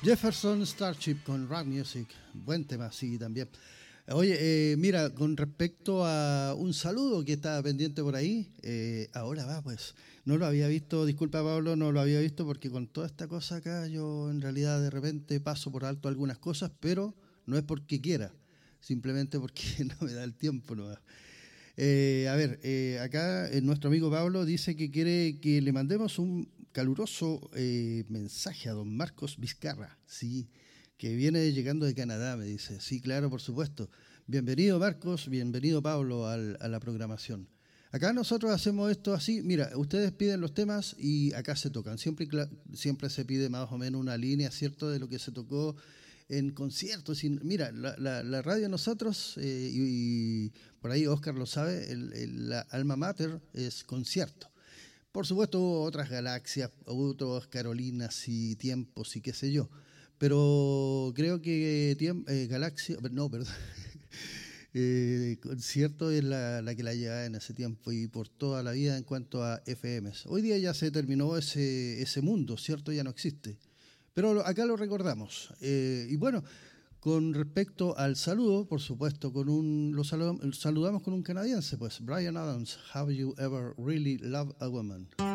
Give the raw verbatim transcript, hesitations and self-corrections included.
Jefferson Starship con Rock Music, buen tema, sí, también. Oye, eh, mira, con respecto a un saludo que estaba pendiente por ahí, eh, ahora va, pues, no lo había visto, disculpa Pablo, no lo había visto porque con toda esta cosa acá yo en realidad de repente paso por alto algunas cosas, pero no es porque quiera, simplemente porque no me da el tiempo nomás. Eh, a ver, eh, acá eh, nuestro amigo Pablo dice que quiere que le mandemos un caluroso eh, mensaje a don Marcos Vizcarra, sí, que viene llegando de Canadá, me dice. Sí, claro, por supuesto. Bienvenido Marcos, bienvenido Pablo al, a la programación. Acá nosotros hacemos esto así, mira, ustedes piden los temas y acá se tocan. Siempre, siempre se pide más o menos una línea, ¿cierto?, de lo que se tocó en conciertos. Mira, la, la, la radio de nosotros, eh, y, y por ahí Oscar lo sabe, el, el, la alma mater es concierto. Por supuesto, otras galaxias, otras Carolinas y tiempos y qué sé yo. Pero creo que tiemp, eh, Galaxia, no, perdón, eh, concierto es la, la que la lleva en ese tiempo y por toda la vida en cuanto a F Ms. Hoy día ya se terminó ese, ese mundo, ¿cierto? Ya no existe. Pero acá lo recordamos. Eh, y bueno, con respecto al saludo, por supuesto, con un, lo saludamos, saludamos con un canadiense, pues, Bryan Adams, Have You Ever Really Loved a Woman?